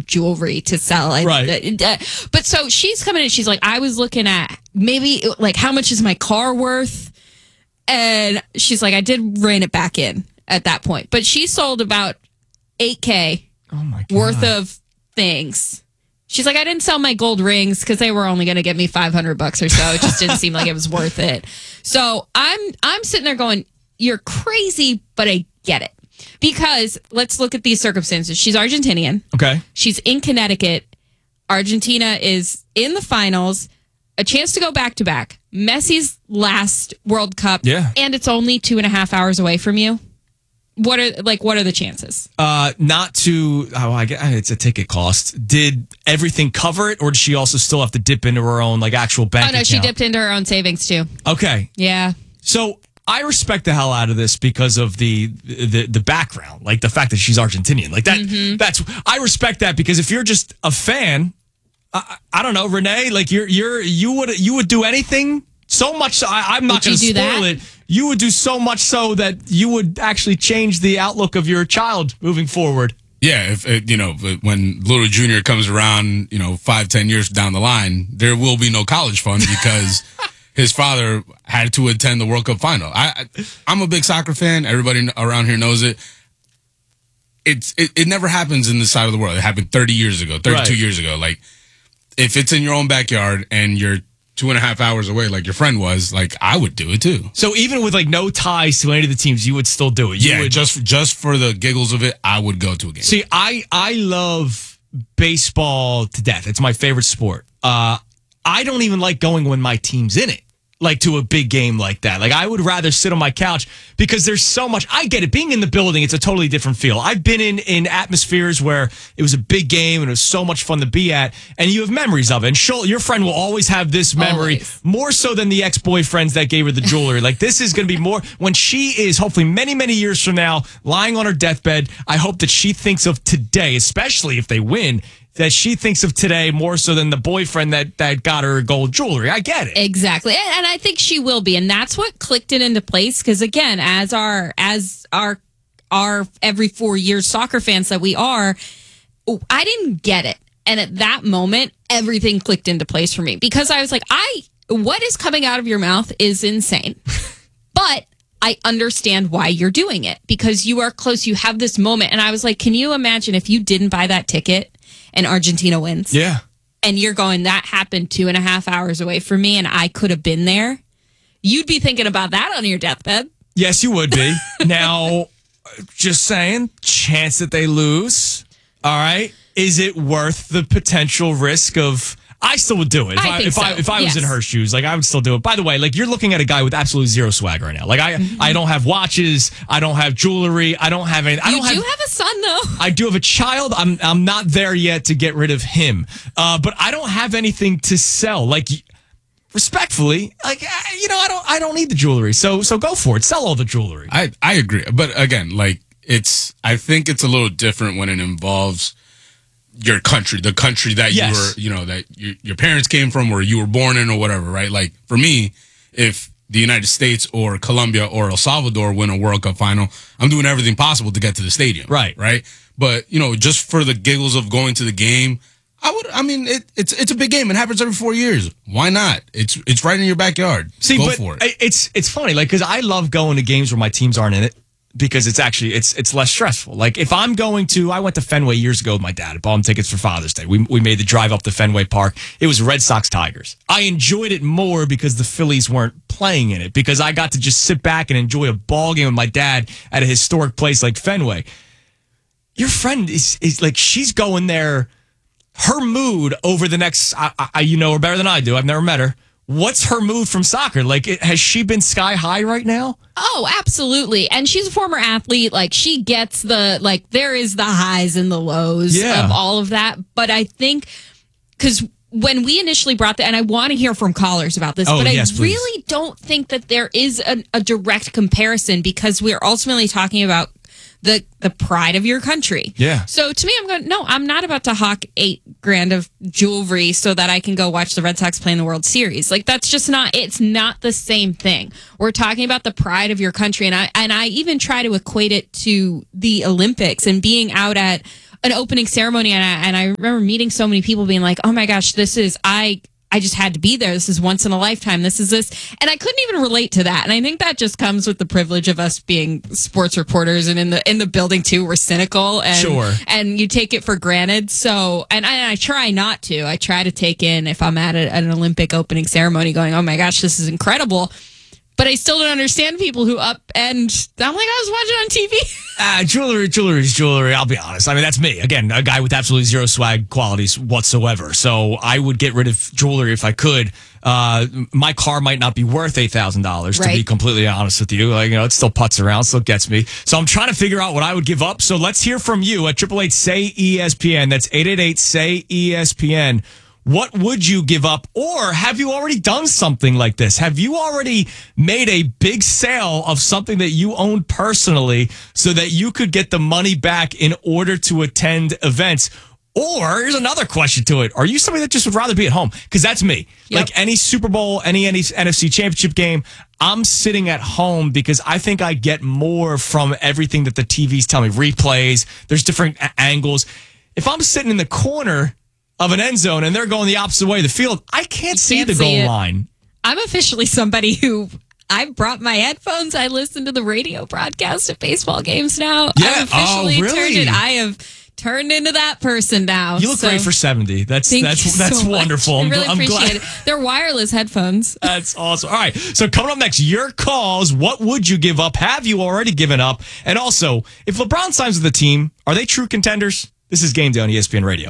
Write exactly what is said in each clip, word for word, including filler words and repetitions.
jewelry to sell. I, right. Uh, but so she's coming in. She's like, I was looking at maybe like how much is my car worth? And she's like, I did rein it back in at that point. But she sold about eight K oh my God. worth of things. She's like, I didn't sell my gold rings because they were only going to get me five hundred bucks or so. It just didn't seem like it was worth it. So I'm I'm sitting there going, you're crazy, but I get it. Because let's look at these circumstances. She's Argentinian. Okay. She's in Connecticut. Argentina is in the finals. A chance to go back to back. Messi's last World Cup. Yeah. And it's only two and a half hours away from you. What are like? What are the chances? Uh, not to. Oh, I guess it's a ticket cost. Did everything cover it, or did she also still have to dip into her own like actual bank Oh no, account? she dipped into her own savings too. Okay. Yeah. So I respect the hell out of this because of the the the background, like the fact that she's Argentinian, like that. Mm-hmm. That's I respect that because if you're just a fan, I, I don't know, Renee, like you're you're you would you would do anything so much. So I, I'm not going to spoil that? it. You would do so much so that you would actually change the outlook of your child moving forward. Yeah, if it, you know, when Little Junior comes around, you know, five, ten years down the line, there will be no college fund because his father had to attend the World Cup final. I, I, I'm a big soccer fan. Everybody around here knows it. It's it, it never happens in this side of the world. It happened thirty years ago, thirty-two Right. years ago. Like, if it's in your own backyard and you're two and a half hours away, like your friend was, like I would do it too. So even with like no ties to any of the teams, you would still do it. You Yeah, would, just just for the giggles of it, I would go to a game. See, I I love baseball to death. It's my favorite sport. Uh, I don't even like going when my team's in it, like to a big game like that. Like I would rather sit on my couch because there's so much. I get it. Being in the building, it's a totally different feel. I've been in in atmospheres where it was a big game and it was so much fun to be at, and you have memories of it. And she'll, your friend will always have this memory, Always. more so than the ex-boyfriends that gave her the jewelry. Like this is going to be more when she is hopefully many, many years from now lying on her deathbed. I hope that she thinks of today, especially if they win, that she thinks of today more so than the boyfriend that, that got her gold jewelry. I get it. Exactly. And, and I think she will be. And that's what clicked it into place. Because again, as our as our our every four years soccer fans that we are, I didn't get it. And at that moment, everything clicked into place for me. Because I was like, I what is coming out of your mouth is insane. But I understand why you're doing it. Because you are close. You have this moment. And I was like, can you imagine if you didn't buy that ticket and Argentina wins? Yeah. And you're going, that happened two and a half hours away from me and I could have been there. You'd be thinking about that on your deathbed. Yes, you would be. Now, just saying, chance that they lose. All right. Is it worth the potential risk of... I still would do it. If I think if so. I if I was Yes. in her shoes, like I would still do it. By the way, like you're looking at a guy with absolutely zero swag right now. Like I Mm-hmm. I don't have watches, I don't have jewelry, I don't have any. I You don't do have, have a son, though. I do have a child. I'm I'm not there yet to get rid of him. Uh, but I don't have anything to sell. Like respectfully, like you know, I don't I don't need the jewelry. So so go for it. Sell all the jewelry. I, I agree. But again, like it's, I think it's a little different when it involves your country, the country that Yes. you were, you know, that you, your parents came from or you were born in or whatever, right? Like for me, if the United States or Colombia or El Salvador win a World Cup final, I'm doing everything possible to get to the stadium. Right. Right. But, you know, just for the giggles of going to the game, I would, I mean, it, it's, it's a big game. It happens every four years. Why not? It's, it's right in your backyard. See, Go but for it. I- it's it's funny, like because I love going to games where my teams aren't in it because it's actually it's it's less stressful. Like if I'm going to, I went to Fenway years ago with my dad. I bought him tickets for Father's Day. We we made the drive up to Fenway Park. It was Red Sox Tigers. I enjoyed it more because the Phillies weren't playing in it because I got to just sit back and enjoy a ball game with my dad at a historic place like Fenway. Your friend is is like she's going there. Her mood over the next, I, I, you know her better than I do. I've never met her. What's her mood from soccer? Like, it, has she been sky high right now? Oh, absolutely. And she's a former athlete. Like, she gets the, like, there is the highs and the lows Yeah. of all of that. But I think, because when we initially brought that, and I want to hear from callers about this, Oh, but yes, I please. really don't think that there is a, a direct comparison because we're ultimately talking about the the pride of your country. Yeah. So to me, I'm going, no, I'm not about to hawk eight grand of jewelry so that I can go watch the Red Sox play in the World Series. Like, that's just not, it's not the same thing. We're talking about the pride of your country. And I, and I even try to equate it to the Olympics and being out at an opening ceremony, and I, and I remember meeting so many people being like, "Oh my gosh, this is I." I just had to be there. This is once in a lifetime. This is this. And I couldn't even relate to that. And I think that just comes with the privilege of us being sports reporters, and in the in the building too, we're cynical and Sure. and you take it for granted. So, and I, and I try not to. I try to take in, if I'm at a, an Olympic opening ceremony going, oh my gosh, this is incredible. But I still don't understand people who up and I'm like, I was watching on T V. Uh, jewelry, jewelry is jewelry. I'll be honest. I mean, that's me. Again, a guy with absolutely zero swag qualities whatsoever. So I would get rid of jewelry if I could. Uh, my car might not be worth eight thousand dollars, to Right. be completely honest with you. Like, you know, it still putts around, still gets me. So I'm trying to figure out what I would give up. So let's hear from you at eight eight eight, S A Y, E S P N. That's eight eight eight, S A Y, E S P N. What would you give up? Or have you already done something like this? Have you already made a big sale of something that you own personally so that you could get the money back in order to attend events? Or here's another question to it. Are you somebody that just would rather be at home? Because that's me. Yep. Like any Super Bowl, any, any N F C championship game, I'm sitting at home because I think I get more from everything that the T Vs tell me. Replays, there's different a- angles. If I'm sitting in the corner of an end zone and they're going the opposite way of the field, I can't see can't the see goal it. line. I'm officially somebody who I brought my headphones. I listen to the radio broadcast at baseball games now. Yeah. I've officially Oh, really? turned it. I have turned into that person now. You look So great for seventy. That's thank that's you so that's much. wonderful. I I'm, really gl- I'm appreciate glad. it. They're wireless headphones. That's awesome. All right. So coming up next, your calls. What would you give up? Have you already given up? And also, if LeBron signs with the team, are they true contenders? This is Game Day on E S P N Radio.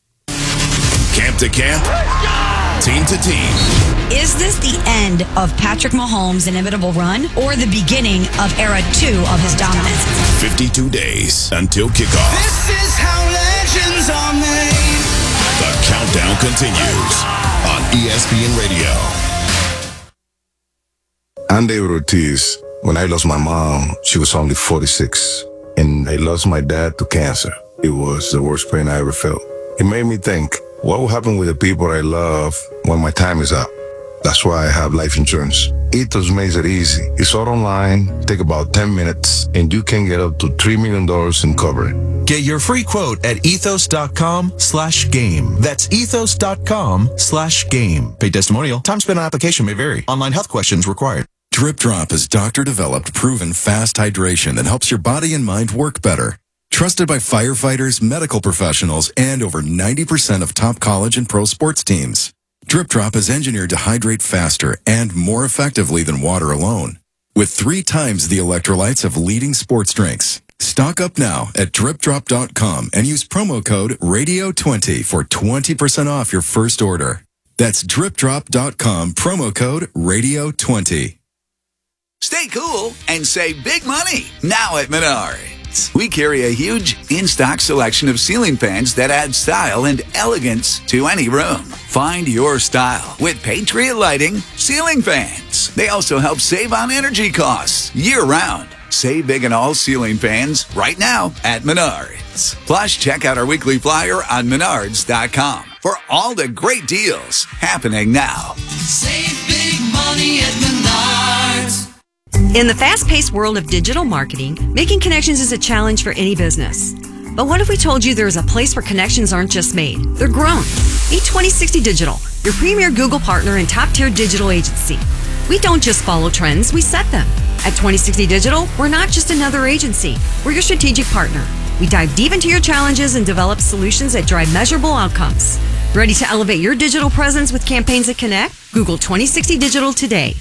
Camp to camp, team to team. Is this the end of Patrick Mahomes' inevitable run or the beginning of era two of his dominance? fifty-two days until kickoff. This is how legends are made. The countdown continues on E S P N Radio. I'm David Ortiz. When I lost my mom, she was only forty-six. And I lost my dad to cancer. It was the worst pain I ever felt. It made me think, what will happen with the people I love when my time is up? That's why I have life insurance. Ethos makes it easy. It's all online, take about ten minutes, and you can get up to three million dollars in coverage. Get your free quote at ethos.com slash game. That's ethos.com slash game. Paid testimonial. Time spent on application may vary. Online health questions required. Drip Drop is doctor-developed, proven fast hydration that helps your body and mind work better. Trusted by firefighters, medical professionals, and over ninety percent of top college and pro sports teams. Drip Drop is engineered to hydrate faster and more effectively than water alone, with three times the electrolytes of leading sports drinks. Stock up now at drip drop dot com and use promo code radio twenty for twenty percent off your first order. That's drip drop dot com, promo code radio twenty. Stay cool and save big money now at Menards. We carry a huge in-stock selection of ceiling fans that add style and elegance to any room. Find your style with Patriot Lighting ceiling fans. They also help save on energy costs year-round. Save big on all ceiling fans right now at Menards. Plus, check out our weekly flyer on menards dot com for all the great deals happening now. Save big money at Menards. In the fast-paced world of digital marketing, making connections is a challenge for any business. But what if we told you there is a place where connections aren't just made, they're grown? Meet twenty sixty Digital, your premier Google partner and top-tier digital agency. We don't just follow trends, we set them. At twenty sixty Digital, we're not just another agency, we're your strategic partner. We dive deep into your challenges and develop solutions that drive measurable outcomes. Ready to elevate your digital presence with campaigns that connect? Google twenty sixty Digital today.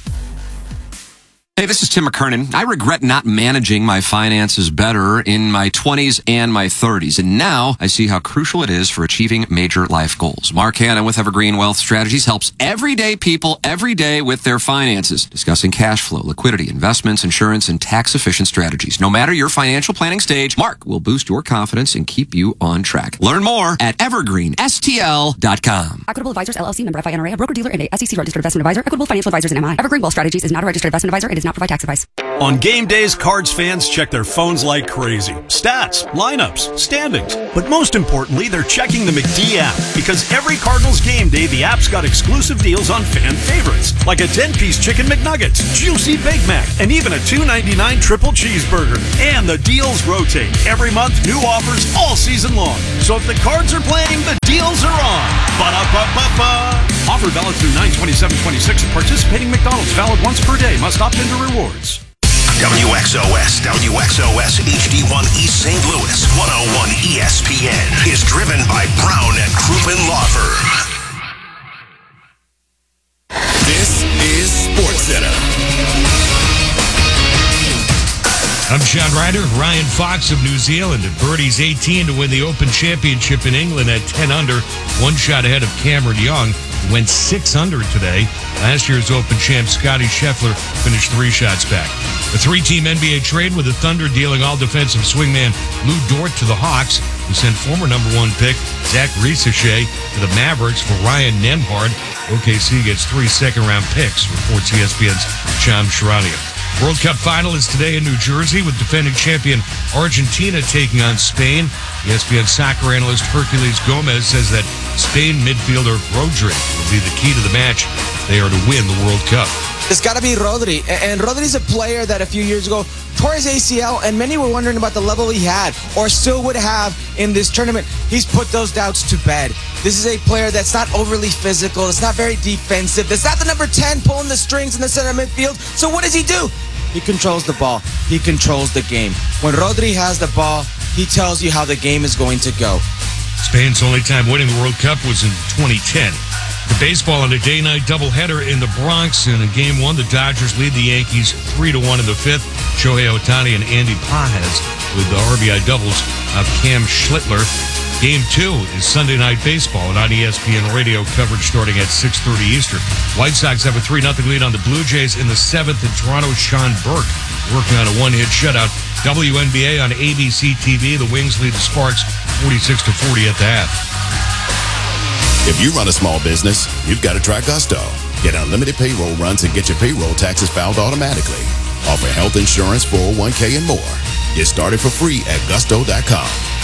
Hey, this is Tim McKernan. I regret not managing my finances better in my twenties and my thirties. And now I see how crucial it is for achieving major life goals. Mark Hanna with Evergreen Wealth Strategies helps everyday people every day with their finances, discussing cash flow, liquidity, investments, insurance, and tax-efficient strategies. No matter your financial planning stage, Mark will boost your confidence and keep you on track. Learn more at evergreen s t l dot com. Equitable Advisors, L L C, member F I N R A, a broker-dealer and a S E C registered investment advisor. Equitable Financial Advisors and M I. Evergreen Wealth Strategies is not a registered investment advisor. It is not not provide tax advice. On game days, Cards fans check their phones like crazy. Stats, lineups, standings. But most importantly, they're checking the McD app. Because every Cardinals game day, the app's got exclusive deals on fan favorites. Like a ten-piece Chicken McNuggets, Juicy Big Mac, and even a two ninety-nine triple cheeseburger. And the deals rotate. Every month, new offers all season long. So if the Cards are playing, the deals are on. Ba-da-ba-ba-ba. Offer valid through nine twenty-seven twenty-six at participating McDonald's. Valid once per day. Must opt into rewards. W X O S, W X O S H D one East Saint Louis, one oh one E S P N is driven by Brown and Crouppen Law Firm. This is SportsCenter. I'm John Ryder. Ryan Fox of New Zealand at birdies eighteen to win the Open Championship in England at ten under, one shot ahead of Cameron Young, who went six under today. Last year's Open champ Scotty Scheffler finished three shots back. The three-team N B A trade with the Thunder dealing all-defensive swingman Lou Dort to the Hawks, who sent former number one pick Zach Risache to the Mavericks for Ryan Nembhard. O K C gets three second-round picks, reports E S P N's Sham Charania. World Cup final is today in New Jersey with defending champion Argentina taking on Spain. E S P N soccer analyst Hercules Gomez says that Spain midfielder Rodri will be the key to the match. They are to win the World Cup. It's got to be Rodri. And Rodri's a player that a few years ago tore his A C L, and many were wondering about the level he had or still would have in this tournament. He's put those doubts to bed. This is a player that's not overly physical. It's not very defensive. It's not the number ten pulling the strings in the center midfield. So what does he do? He controls the ball. He controls the game. When Rodri has the ball, he tells you how the game is going to go. Spain's only time winning the World Cup was in twenty ten. The baseball on a day-night doubleheader in the Bronx. In a game one, the Dodgers lead the Yankees three to one in the fifth. Shohei Ohtani and Andy Pages with the R B I doubles of Cam Schlittler. Game two is Sunday Night Baseball and on E S P N radio coverage starting at six thirty Eastern. White Sox have a three nothing lead on the Blue Jays in the seventh, and Toronto's Sean Burke working on a one-hit shutout. W N B A on A B C T V. The Wings lead the Sparks forty-six to forty at the half. If you run a small business, you've got to try Gusto. Get unlimited payroll runs and get your payroll taxes filed automatically. Offer health insurance, four oh one k, and more. Get started for free at gusto dot com.